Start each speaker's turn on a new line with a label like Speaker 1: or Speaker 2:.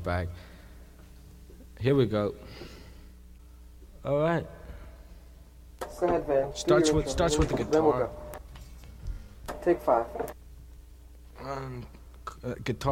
Speaker 1: back. Here we go. All right.
Speaker 2: Go ahead, Van.
Speaker 1: Starts with the
Speaker 2: Then we'll
Speaker 1: guitar.
Speaker 2: go. Take 5.
Speaker 1: Guitar.